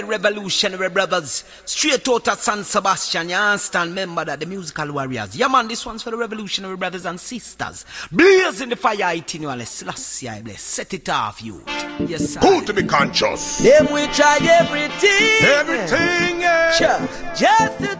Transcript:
Revolutionary brothers, straight out of San Sebastian, you understand? Remember that the musical warriors. Yeah, man, this one's for the revolutionary brothers and sisters. Blaze in the fire, eating you, and set it off, you. Yes, sir. Who to be conscious? Them we try everything. Everything, yeah. Sure. Just to